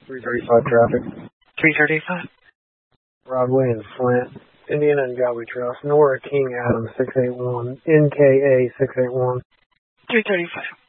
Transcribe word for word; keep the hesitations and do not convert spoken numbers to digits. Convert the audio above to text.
three thirty-five traffic. three thirty-five. Broadway and Flint. Indiana and Galway Trails. Nora King Adam six eight one. N K A six eight one. three thirty-five.